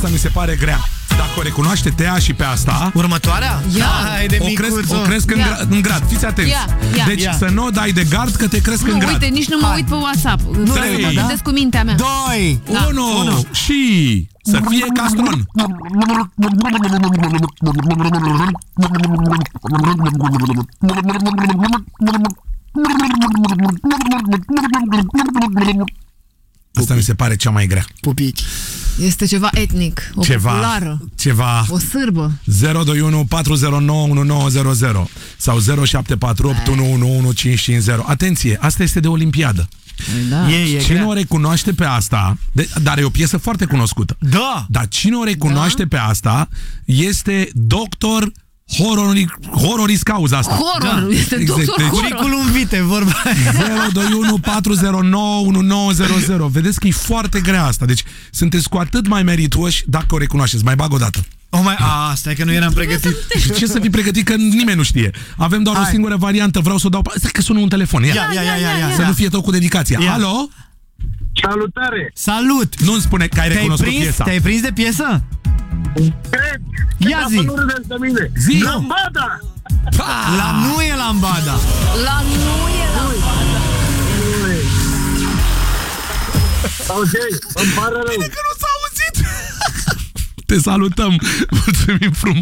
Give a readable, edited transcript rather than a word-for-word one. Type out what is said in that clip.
Asta mi se pare grea. Dacă o recunoaște Tea și pe asta, următoarea? Hai de o cresc în grad. Fiți atenți. Deci să nu o dai de gard, că te cresc în grad. Uite, nici nu mă uit pe WhatsApp. Mă gândesc cu mintea mea. 2, 1 și să fie castron. Asta mi se pare cea mai grea. Pupici. Este ceva etnic, o populară, o sârbă. 021 409 1900 sau 0748 111 550. Atenție, asta este de olimpiadă. Da. Cine o recunoaște pe asta, dar e o piesă foarte cunoscută. Da. Dar cine o recunoaște pe asta este doctor Hororis cauza asta. Horror, este doctor Horror. Curriculum vitae, vorba. 021 409 1900. Vedeți că e foarte grea asta. Deci sunteți cu atât mai meritoși dacă o recunoașteți. Mai bag o dată. Stai că nu eram pregătit. Ce să fii pregătit, că nimeni nu știe. Avem doar o singură variantă. Vreau să o dau. Stai că sună un telefon. Ia. Să nu fie tot cu dedicația. Alo? Salutare! Salut! Nu-mi spune că ai recunoscut piesa. Te-ai prins de piesă? Cred! Ia zi! Zi! Lambada! Nu e Lambada! Ok, îmi pare rău. Bine că nu s-a auzit! Te salutăm! Mulțumim frumos!